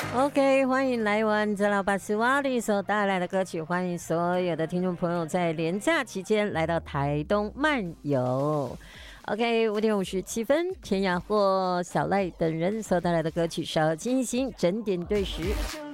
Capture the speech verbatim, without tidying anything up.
OK， 欢迎来玩泽老巴斯瓦里所带来的歌曲，欢迎所有的听众朋友在连假期间来到台东漫游。OK， 五点五十七分，田雅或小赖等人所带来的歌曲《少清新整点对时》。